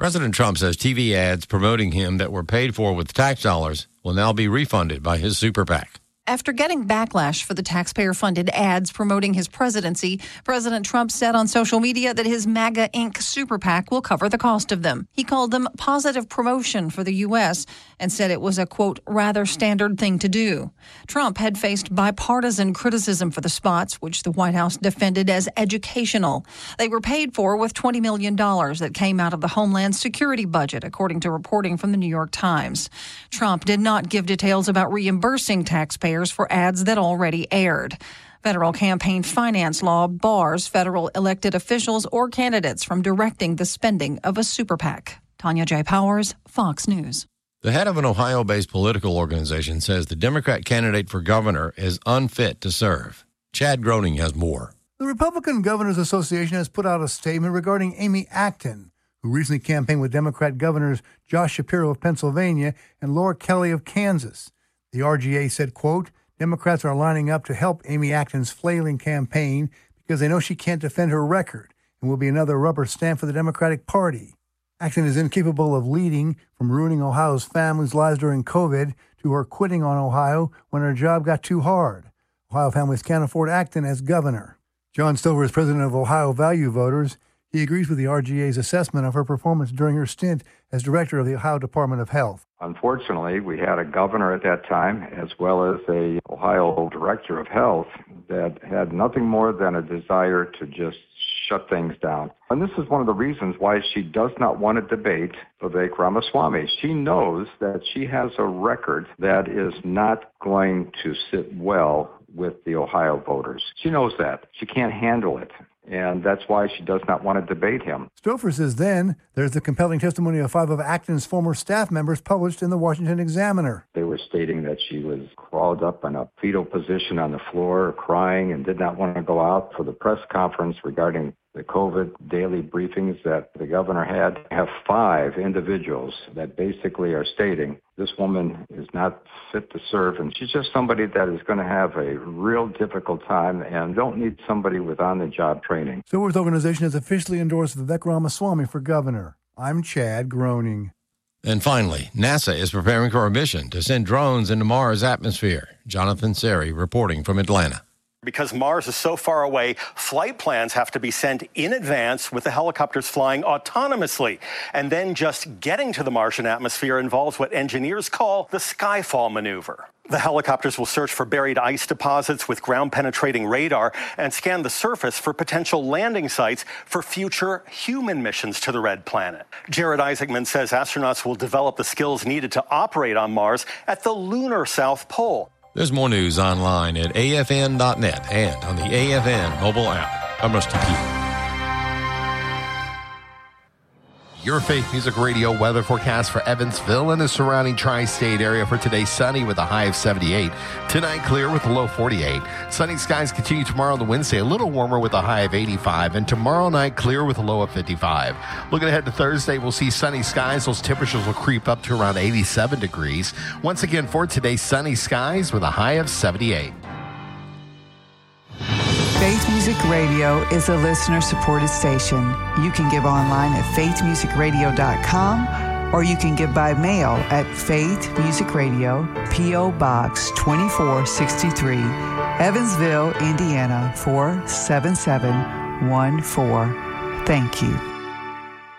President Trump says TV ads promoting him that were paid for with tax dollars will now be refunded by his super PAC. After getting backlash for the taxpayer-funded ads promoting his presidency, President Trump said on social media that his MAGA Inc. super PAC will cover the cost of them. He called them positive promotion for the U.S. and said it was a, quote, rather standard thing to do. Trump had faced bipartisan criticism for the spots, which the White House defended as educational. They were paid for with $20 million that came out of the Homeland Security budget, according to reporting from the New York Times. Trump did not give details about reimbursing taxpayers for ads that already aired. Federal campaign finance law bars federal elected officials or candidates from directing the spending of a super PAC. Tanya J. Powers, Fox News. The head of an Ohio-based political organization says the Democrat candidate for governor is unfit to serve. Chad Groening has more. The Republican Governors Association has put out a statement regarding Amy Acton, who recently campaigned with Democrat governors Josh Shapiro of Pennsylvania and Laura Kelly of Kansas. The RGA said, quote, Democrats are lining up to help Amy Acton's flailing campaign because they know she can't defend her record and will be another rubber stamp for the Democratic Party. Acton is incapable of leading, from ruining Ohio's families' lives during COVID to her quitting on Ohio when her job got too hard. Ohio families can't afford Acton as governor. John Stover is president of Ohio Value Voters. He agrees with the RGA's assessment of her performance during her stint as director of the Ohio Department of Health. Unfortunately, we had a governor at that time, as well as a Ohio director of health, that had nothing more than a desire to just shut things down. And this is one of the reasons why she does not want to debate Vivek Ramaswamy. She knows that she has a record that is not going to sit well with the Ohio voters. She knows that. She can't handle it. And that's why she does not want to debate him. Stouffer says then there's the compelling testimony of 5 of Acton's former staff members published in the Washington Examiner. They were stating that she was crawled up in a fetal position on the floor, crying, and did not want to go out for the press conference regarding the COVID daily briefings that the governor had. I have 5 individuals that basically are stating this woman is not fit to serve, and she's just somebody that is going to have a real difficult time and don't need somebody with on-the-job training. Stover's organization has officially endorsed Vivek Ramaswamy for governor. I'm Chad Groening. And finally, NASA is preparing for a mission to send drones into Mars' atmosphere. Jonathan Seri reporting from Atlanta. Because Mars is so far away, flight plans have to be sent in advance with the helicopters flying autonomously. And then just getting to the Martian atmosphere involves what engineers call the Skyfall maneuver. The helicopters will search for buried ice deposits with ground-penetrating radar and scan the surface for potential landing sites for future human missions to the Red Planet. Jared Isaacman says astronauts will develop the skills needed to operate on Mars at the lunar South Pole. There's more news online at afn.net and on the AFN mobile app. I'm Rusty Pugh. Your Faith Music Radio weather forecast for Evansville and the surrounding tri-state area for today: sunny with a high of 78. Tonight, clear with a low 48. Sunny skies continue tomorrow and Wednesday, a little warmer with a high of 85. And tomorrow night, clear with a low of 55. Looking ahead to Thursday, we'll see sunny skies. Those temperatures will creep up to around 87 degrees. Once again, for today, sunny skies with a high of 78. Faith Music Radio is a listener-supported station. You can give online at faithmusicradio.com or you can give by mail at Faith Music Radio, P.O. Box 2463, Evansville, Indiana 47714. Thank you.